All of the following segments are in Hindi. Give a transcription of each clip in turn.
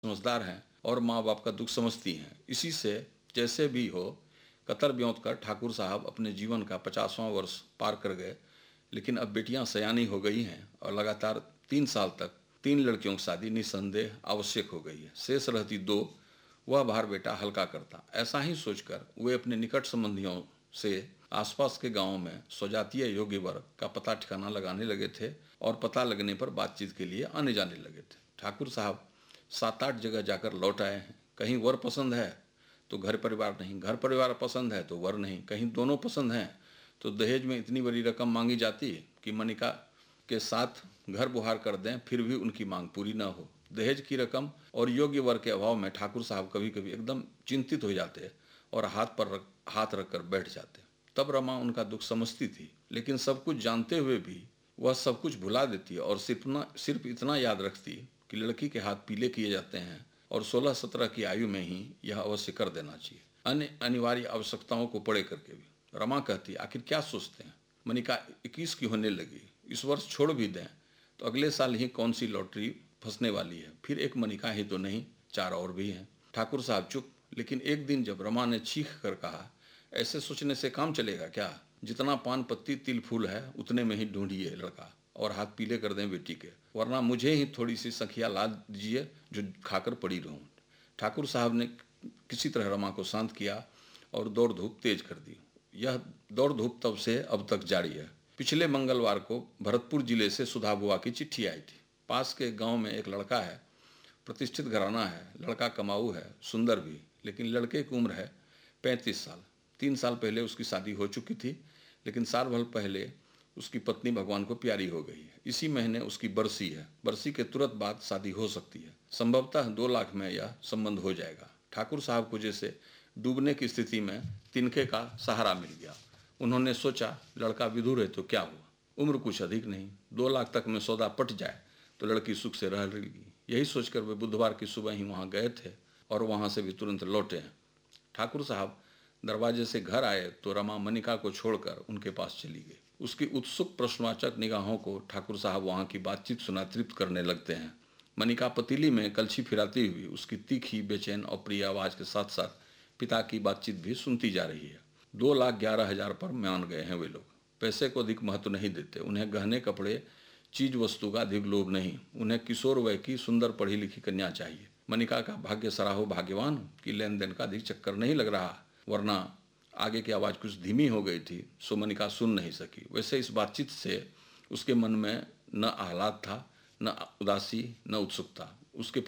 समझदार हैं और माँ बाप का दुख समझती हैं। इसी से जैसे भी हो कतर ब्योंत कर ठाकुर साहब अपने जीवन का 50वां वर्ष पार कर गए। लेकिन अब बेटियां सयानी हो गई हैं और लगातार 3 साल तक 3 लड़कियों की शादी निसंदेह आवश्यक हो गई है। शेष रहती 2, वह भार बेटा हल्का करता। ऐसा ही सोचकर वे अपने निकट संबंधियों से आसपास के गांवों में स्वजातीय योग्य वर्ग का पता ठिकाना लगाने लगे थे और पता लगने पर बातचीत के लिए आने जाने लगे थे। ठाकुर साहब 7-8 जगह जाकर लौट आए हैं। कहीं वर पसंद है तो घर परिवार नहीं, घर परिवार पसंद है तो वर नहीं, कहीं दोनों पसंद हैं तो दहेज में इतनी बड़ी रकम मांगी जाती कि मनिका के साथ घर बुहार कर दें फिर भी उनकी मांग पूरी ना हो। दहेज की रकम और योग्य वर के अभाव में ठाकुर साहब कभी कभी एकदम चिंतित हो जाते और हाथ रख कर बैठ जाते। तब रमा उनका दुख समझती थी, लेकिन सब कुछ जानते हुए भी वह सब कुछ भुला देती और सिर्फ इतना याद रखती कि लड़की के हाथ पीले किए जाते हैं और 16-17 की आयु में ही यह अवश्य कर देना चाहिए, अन्य अनिवार्य आवश्यकताओं को पड़े करके भी। रमा कहती, आखिर क्या सोचते हैं, मनिका 21 की होने लगी, इस वर्ष छोड़ भी दें तो अगले साल ही कौन सी लॉटरी फंसने वाली है, फिर एक मनिका ही तो नहीं 4 और भी हैं। ठाकुर साहब चुप। लेकिन एक दिन जब रमा ने चीख कर कहा, ऐसे सोचने से काम चलेगा क्या, जितना पान पत्ती तिल फूल है उतने में ही ढूंढिए लड़का और हाथ पीले कर दें बेटी के, वरना मुझे ही थोड़ी सी सखिया ला दीजिए जो खाकर पड़ी रहूं। ठाकुर साहब ने किसी तरह रमा को शांत किया और दौड़ धूप तेज कर दी। यह दौड़ धूप तब से अब तक जारी है। पिछले मंगलवार को भरतपुर जिले से सुधा बुआ की चिट्ठी आई थी। पास के गांव में एक लड़का है, प्रतिष्ठित घराना है, लड़का कमाऊ है, सुंदर भी, लेकिन लड़के की उम्र है 35 साल। 3 साल पहले उसकी शादी हो चुकी थी, लेकिन साल भर पहले उसकी पत्नी भगवान को प्यारी हो गई है। इसी महीने उसकी बरसी है। बरसी के तुरंत बाद शादी हो सकती है। संभवतः 2 लाख में यह संबंध हो जाएगा। ठाकुर साहब को जैसे डूबने की स्थिति में तिनके का सहारा मिल गया। उन्होंने सोचा, लड़का विधुर है तो क्या हुआ, उम्र कुछ अधिक नहीं, 2 लाख तक में सौदा पट जाए तो लड़की सुख से रह लेगी। यही सोचकर वे बुधवार की सुबह ही वहाँ गए थे और वहाँ से भी तुरंत लौटे हैं। ठाकुर साहब दरवाजे से घर आए तो रमा मनिका को छोड़कर उनके पास चली गई। उसकी उत्सुक प्रश्नवाचक निगाहों को ठाकुर साहब वहाँ की बातचीत सुना तृप्त करने लगते हैं। मनिका पतीली में कलछी फिराती हुई उसकी तीखी बेचैन और प्रिय आवाज़ के साथ साथ पिता की बातचीत भी सुनती जा रही है। 2,11,000 पर मान गए हैं वे लोग। पैसे को अधिक महत्व नहीं देते। उन्हें गहने कपड़े चीज वस्तु का अधिक लोभ नहीं। उन्हें किशोर वय की सुंदर पढ़ी लिखी कन्या चाहिए। मनिका का भाग्य सराहो भाग्यवान कि लेन देन का अधिक चक्कर नहीं लग रहा, वरना आगे की आवाज़ कुछ धीमी हो गई थी सो मनिका सुन नहीं सकी। वैसे इस बातचीत से उसके मन में न आह्लाद था, न उदासी, न उत्सुकता। उसने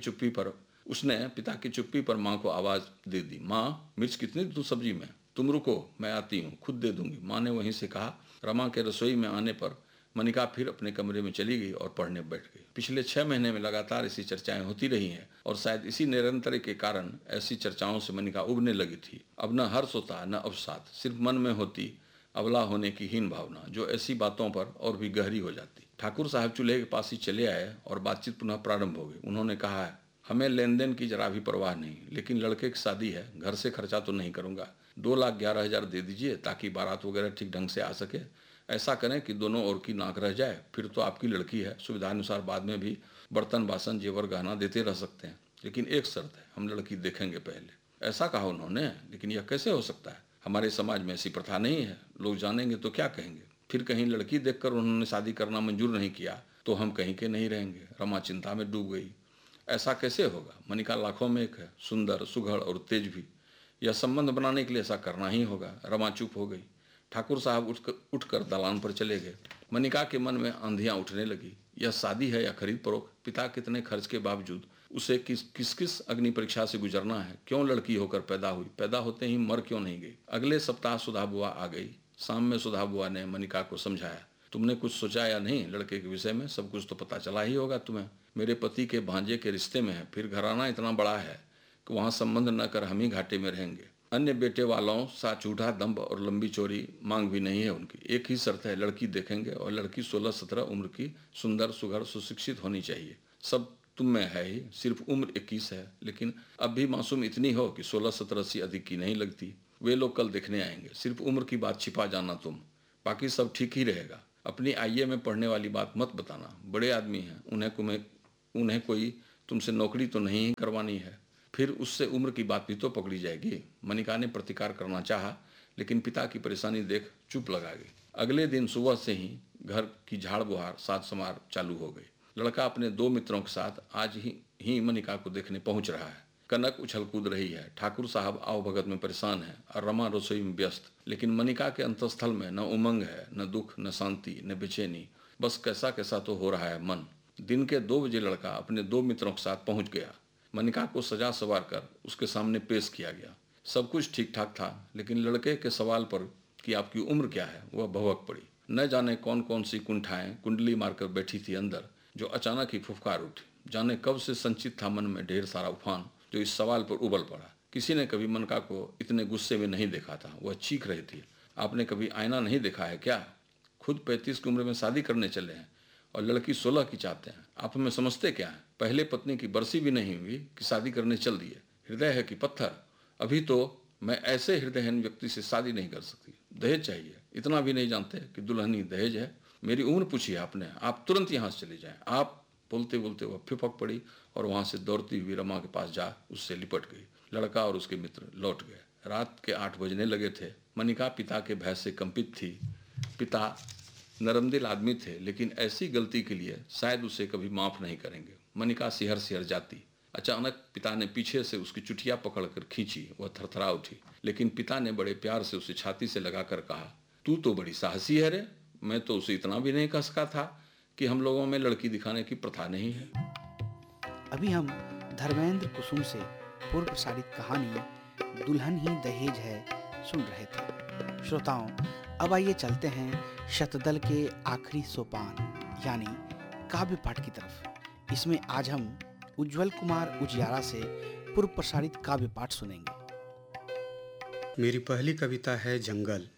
पिता की चुप्पी पर माँ को आवाज़ दे दी, माँ मिर्च कितनी दूँ सब्जी में, तुम रुको मैं आती हूँ, खुद दे दूंगी। माँ ने वहीं से कहा। रमा के रसोई में आने पर मनिका फिर अपने कमरे में चली गई और पढ़ने बैठ गई। पिछले 6 महीने में लगातार ऐसी चर्चाएं होती रही हैं और शायद इसी निरंतर के कारण ऐसी चर्चाओं से मनिका उबने लगी थी। अब न हर्ष होता न अवसाद, सिर्फ मन में होती अबला होने की हीन भावना, जो ऐसी बातों पर और भी गहरी हो जाती। ठाकुर साहब चूल्हे के पास ही चले आए और बातचीत पुनः प्रारंभ हो गई। उन्होंने कहा है, हमें लेन देन की जरा भी परवाह नहीं, लेकिन लड़के की शादी है, घर से खर्चा तो नहीं करूंगा। 2,11,000 दे दीजिए ताकि बारात वगैरह ठीक ढंग से आ सके। ऐसा करें कि दोनों ओर की नाक रह जाए, फिर तो आपकी लड़की है, सुविधानुसार बाद में भी बर्तन बासन जेवर गहना देते रह सकते हैं, लेकिन एक शर्त है, हम लड़की देखेंगे पहले। ऐसा कहा उन्होंने, लेकिन यह कैसे हो सकता है, हमारे समाज में ऐसी प्रथा नहीं है, लोग जानेंगे तो क्या कहेंगे। फिर कहीं लड़की देखकर उन्होंने शादी करना मंजूर नहीं किया तो हम कहीं के नहीं रहेंगे। रमा चिंता में डूब गई। ऐसा कैसे होगा, मनिका लाखों में एक है, सुंदर सुघड़ और तेज भी। यह संबंध बनाने के लिए ऐसा करना ही होगा। रमा चुप हो गई। ठाकुर साहब उठकर दालान पर चले गए। मनिका के मन में आंधियां उठने लगी। यह शादी है या खरीद फरोख्त, पिता कितने खर्च के बावजूद उसे किस अग्नि परीक्षा से गुजरना है, क्यों लड़की होकर पैदा हुई, पैदा होते ही मर क्यों नहीं गई। अगले सप्ताह सुधा बुआ आ गई। शाम में सुधा बुआ ने मनिका को समझाया, तुमने कुछ सोचा या नहीं लड़के के विषय में, सब कुछ तो पता चला ही होगा तुम्हें। मेरे पति के भांजे के रिश्ते में है, फिर घराना इतना बड़ा है कि वहाँ संबंध न कर हम ही घाटे में रहेंगे। अन्य बेटे वालों सा चूढ़ा दम्भ और लंबी चौड़ी मांग भी नहीं है उनकी। एक ही शर्त है, लड़की देखेंगे और लड़की 16-17 उम्र की, सुंदर सुघड़ सुशिक्षित होनी चाहिए। सब तुम में है ही, सिर्फ उम्र 21 है, लेकिन अब भी मासूम इतनी हो कि 16-17 से अधिक की नहीं लगती। वे लोग कल देखने आएंगे, सिर्फ उम्र की बात छिपा जाना तुम, बाकी सब ठीक ही रहेगा। अपनी आईए में पढ़ने वाली बात मत बताना, बड़े आदमी हैं, उन्हें कोई तुमसे नौकरी तो नहीं करवानी है, फिर उससे उम्र की बात भी तो पकड़ी जाएगी। मनिका ने प्रतिकार करना चाहा, लेकिन पिता की परेशानी देख चुप लगा गई। अगले दिन सुबह से ही घर की झाड़ बुहार साज समार चालू हो गई। लड़का अपने 2 मित्रों के साथ आज ही मनिका को देखने पहुंच रहा है। कनक उछल कूद रही है, ठाकुर साहब आवभगत में परेशान है और रमा रसोई में व्यस्त। लेकिन मनिका के अंतस्थल में न उमंग है, न दुख, न शांति, न बेचैनी, बस कैसा कैसा तो हो रहा है मन। दिन के 2 बजे लड़का अपने 2 मित्रों के साथ पहुंच गया। मनिका को सजा सवार कर उसके सामने पेश किया गया। सब कुछ ठीक ठाक था, लेकिन लड़के के सवाल पर कि आपकी उम्र क्या है, वह भवक पड़ी। न जाने कौन कौन सी कुंठाएं कुंडली मारकर बैठी थी अंदर, जो अचानक ही फुफकार उठी। जाने कब से संचित था मन में ढेर सारा उफान, जो इस सवाल पर उबल पड़ा। किसी ने कभी मनिका को इतने गुस्से में नहीं देखा था। वह चीख रही थी, आपने कभी आईना नहीं देखा है क्या? खुद 35 की उम्र में शादी करने चले हैं और लड़की 16 की चाहते हैं। आप हमें समझते क्या है? पहले पत्नी की बरसी भी नहीं हुई कि शादी करने चल दिए। हृदय है कि पत्थर? अभी तो मैं ऐसे हृदयहीन व्यक्ति से शादी नहीं कर सकती। दहेज चाहिए, इतना भी नहीं जानते कि दुल्हनी दहेज है? मेरी उम्र पूछी आपने, आप तुरंत यहाँ से चले जाएं। आप बोलते बोलते वह फिपक पड़ी और वहाँ से दौड़ती हुई रमा के पास जा उससे लिपट गई। लड़का और उसके मित्र लौट गए। रात के 8 बजने लगे थे। मनिका पिता के भय से कंपित थी। पिता नरमदिल आदमी थे, लेकिन ऐसी गलती के लिए शायद उसे कभी माफ़ नहीं करेंगे। मनिका सिहर सिहर जाती। अचानक पिता ने पीछे से उसकी चुटिया पकड़कर खींची। वह थरथरा उठी, लेकिन पिता ने बड़े प्यार से उसे छाती से लगाकर कहा, तू तो बड़ी साहसी है रे। मैं तो उसे इतना भी नहीं कह सका था कि हम लोगों में लड़की दिखाने की प्रथा नहीं है। अभी हम धर्मेंद्र कुसुम से पूर्व प्रसारित कहानी दुल्हन ही दहेज है सुन रहे थे। श्रोताओं, अब आइए चलते हैं शतदल के आखिरी सोपान यानी काव्य पाठ की तरफ। इसमें आज हम उज्जवल कुमार उजियारा से पूर्व प्रसारित काव्य पाठ सुनेंगे। मेरी पहली कविता है जंगल।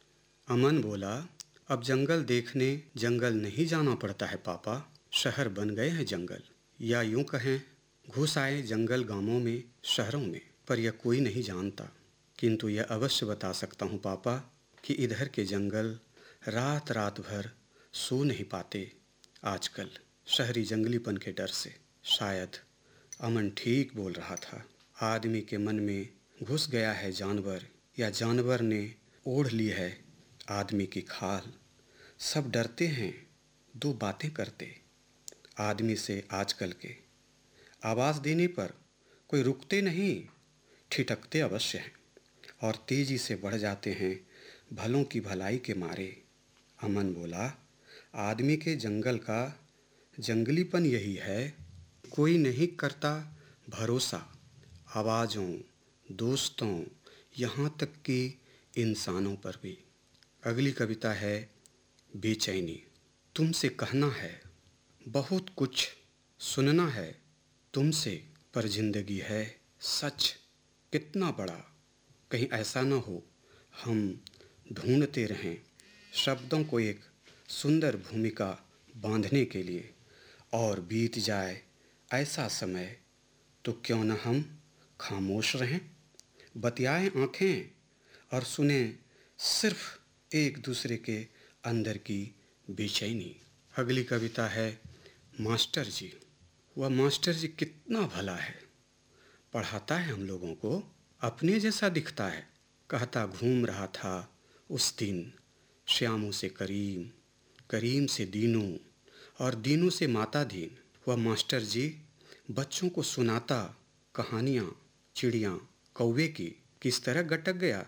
अमन बोला, अब जंगल देखने जंगल नहीं जाना पड़ता है पापा, शहर बन गए हैं जंगल। या यूं कहें, घुस आए जंगल गांवों में, शहरों में, पर यह कोई नहीं जानता। किंतु यह अवश्य बता सकता हूँ पापा कि इधर के जंगल रात रात भर सो नहीं पाते आजकल, शहरी जंगलीपन के डर से। शायद अमन ठीक बोल रहा था। आदमी के मन में घुस गया है जानवर, या जानवर ने ओढ़ ली है आदमी की खाल। सब डरते हैं, 2 बातें करते आदमी से आजकल के। आवाज़ देने पर कोई रुकते नहीं, ठिठकते अवश्य हैं और तेज़ी से बढ़ जाते हैं भलों की भलाई के मारे। अमन बोला, आदमी के जंगल का जंगलीपन यही है, कोई नहीं करता भरोसा आवाज़ों, दोस्तों, यहाँ तक कि इंसानों पर भी। अगली कविता है बेचैनी। तुमसे कहना है बहुत कुछ, सुनना है तुमसे, पर जिंदगी है सच कितना बड़ा। कहीं ऐसा न हो हम ढूंढते रहें शब्दों को एक सुंदर भूमिका बांधने के लिए, और बीत जाए ऐसा समय तो क्यों न हम खामोश रहें, बतियाएं आँखें और सुने सिर्फ एक दूसरे के अंदर की बेचैनी। अगली कविता है मास्टर जी। वह मास्टर जी कितना भला है, पढ़ाता है हम लोगों को, अपने जैसा दिखता है। कहता घूम रहा था उस दिन श्यामों से करीम, करीम से दीनों और दीनों से माता दीन। वह मास्टर जी बच्चों को सुनाता कहानियाँ चिड़ियाँ कौवे की, किस तरह गटक गया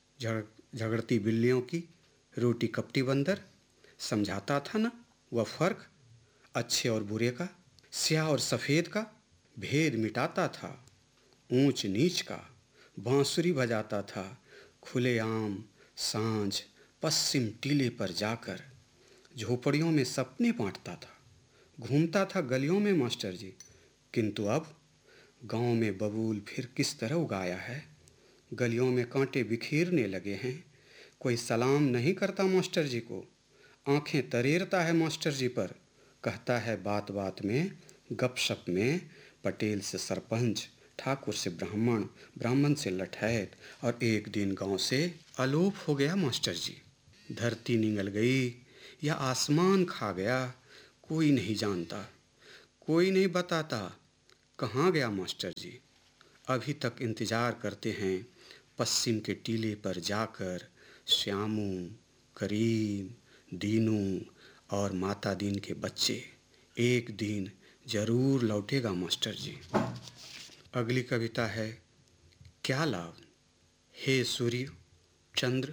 झगड़ती बिल्लियों की, रोटी कपटी बंदर। समझाता था ना वह फ़र्क अच्छे और बुरे का, स्याह और सफ़ेद का, भेद मिटाता था ऊंच नीच का। बांसुरी बजाता था खुलेआम सांझ पश्चिम टीले पर जाकर, झोपड़ियों में सपने बांटता था, घूमता था गलियों में मास्टर जी। किंतु अब गांव में बबूल फिर किस तरह उगाया है, गलियों में कांटे बिखेरने लगे हैं। कोई सलाम नहीं करता मास्टर जी को, आंखें तरेरता है मास्टर जी पर। कहता है बात बात में, गपशप में, पटेल से सरपंच, ठाकुर से ब्राह्मण, ब्राह्मण से लठैत, और एक दिन गांव से अलोप हो गया मास्टर जी। धरती निगल गई या आसमान खा गया, कोई नहीं जानता, कोई नहीं बताता कहाँ गया मास्टर जी? अभी तक इंतज़ार करते हैं पश्चिम के टीले पर जाकर श्यामू, करीम, दीनू और माता दीन के बच्चे। एक दिन जरूर लौटेगा मास्टर जी। अगली कविता है क्या लाभ। हे सूर्य, चंद्र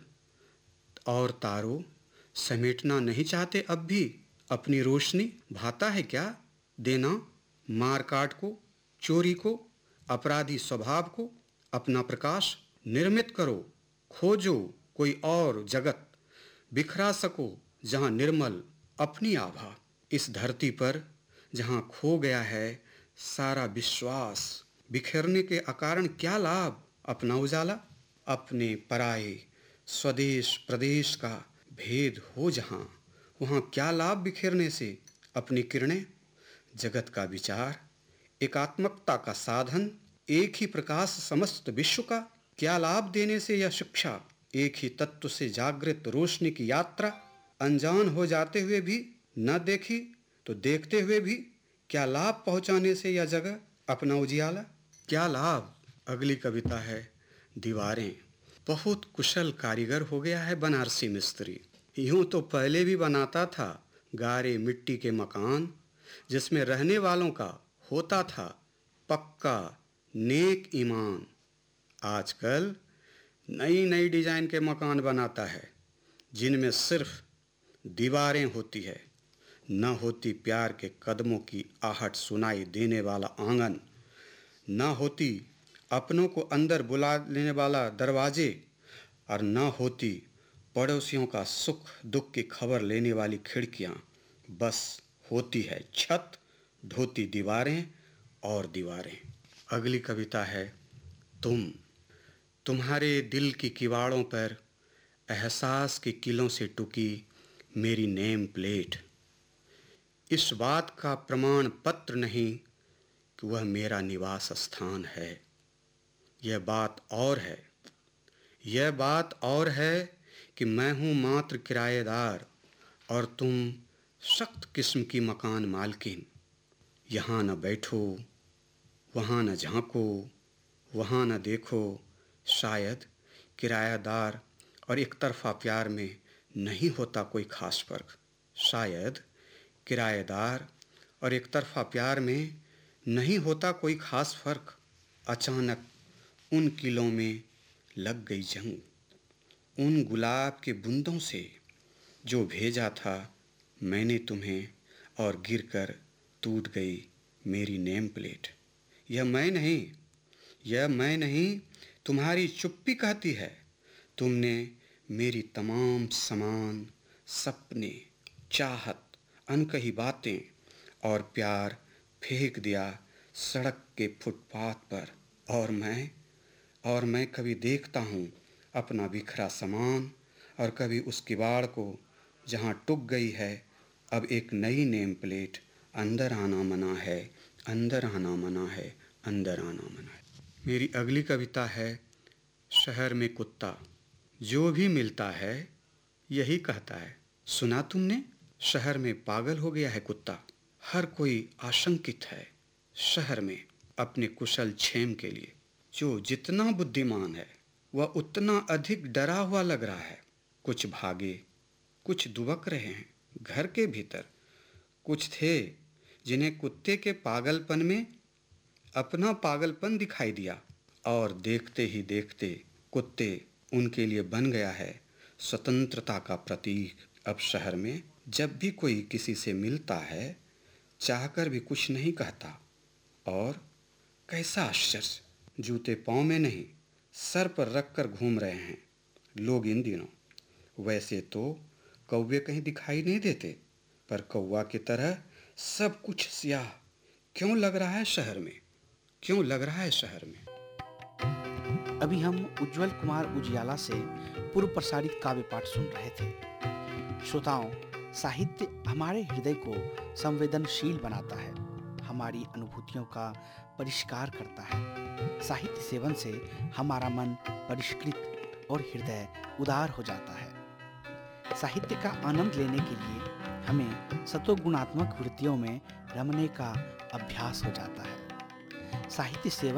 और तारों, समेटना नहीं चाहते अब भी अपनी रोशनी? भाता है क्या देना मारकाट को, चोरी को, अपराधी स्वभाव को अपना प्रकाश? निर्मित करो, खोजो कोई और जगत, बिखरा सको जहाँ निर्मल अपनी आभा। इस धरती पर जहाँ खो गया है सारा विश्वास, बिखरने के अकारण क्या लाभ अपना उजाला? अपने पराए स्वदेश प्रदेश का भेद हो जहाँ, वहाँ क्या लाभ बिखरने से अपनी किरणें? जगत का विचार, एकात्मकता का साधन, एक ही प्रकाश समस्त विश्व का, क्या लाभ देने से यह शिक्षा? एक ही तत्व से जागृत रोशनी की यात्रा, अनजान हो जाते हुए भी न देखी तो देखते हुए भी क्या लाभ पहुँचाने से यह जगह अपना उजियाला? क्या लाभ। अगली कविता है दीवारें। बहुत कुशल कारीगर हो गया है बनारसी मिस्त्री। यूं तो पहले भी बनाता था गारे मिट्टी के मकान, जिसमें रहने वालों का होता था पक्का नेक ईमान। आजकल नई नई डिजाइन के मकान बनाता है जिनमें सिर्फ दीवारें होती है, न होती प्यार के कदमों की आहट सुनाई देने वाला आंगन, न होती अपनों को अंदर बुला लेने वाला दरवाजे, और न होती पड़ोसियों का सुख दुख की खबर लेने वाली खिड़कियां। बस होती है छत, ढोती दीवारें और दीवारें। अगली कविता है तुम्हारे दिल की किवाड़ों पर एहसास के किलों से टुकी मेरी नेम प्लेट। इस बात का प्रमाण पत्र नहीं कि वह मेरा निवास स्थान है। यह बात और है कि मैं हूँ मात्र किराएदार और तुम सख्त किस्म की मकान मालकिन। यहाँ न बैठो, वहाँ न झांको, वहाँ न देखो। शायद किराएदार और एक तरफा प्यार में नहीं होता कोई खास फर्क। शायद किराएदार और एक तरफा प्यार में नहीं होता कोई खास फर्क। अचानक उन किलों में लग गई जंग। उन गुलाब के बूंदों से जो भेजा था मैंने तुम्हें, और गिरकर टूट गई मेरी नेम प्लेट। यह मैं नहीं तुम्हारी चुप्पी कहती है। तुमने मेरी तमाम सामान, सपने, चाहत, अनकही बातें और प्यार फेंक दिया सड़क के फुटपाथ पर। और मैं कभी देखता हूँ अपना बिखरा सामान, और कभी उस किवाड़ को जहाँ टूट गई है अब एक नई नेम प्लेट। अंदर आना मना है, अंदर आना मना है, अंदर आना मना है। मेरी अगली कविता है शहर में कुत्ता। जो भी मिलता है यही कहता है, सुना तुमने शहर में पागल हो गया है कुत्ता। हर कोई आशंकित है शहर में अपने कुशल क्षेम के लिए। जो जितना बुद्धिमान है वह उतना अधिक डरा हुआ लग रहा है। कुछ भागे, कुछ दुबक रहे हैं घर के भीतर। कुछ थे जिन्हें कुत्ते के पागलपन में अपना पागलपन दिखाई दिया, और देखते ही देखते कुत्ते उनके लिए बन गया है स्वतंत्रता का प्रतीक। अब शहर में जब भी कोई किसी से मिलता है चाहकर भी कुछ नहीं कहता। और कैसा आश्चर्य, जूते पाँव में नहीं सर पर रखकर घूम रहे हैं लोग इन दिनों। वैसे तो कौवे कहीं दिखाई नहीं देते, पर कौवा की तरह सब कुछ स्याह क्यों लग रहा है शहर में? क्यों लग रहा है शहर में? अभी हम उज्जवल कुमार उजियाला से पूर्व प्रसारित काव्य पाठ सुन रहे थे। श्रोताओं, साहित्य हमारे हृदय को संवेदनशील बनाता है, हमारी अनुभूतियों का परिष्कार करता है। साहित्य सेवन से हमारा मन परिष्कृत और हृदय उदार हो जाता है। साहित्य का आनंद लेने के लिए हमें सतोगुणात्मक वृत्तियों में रमने का अभ्यास हो जाता है। साहित्य सेवन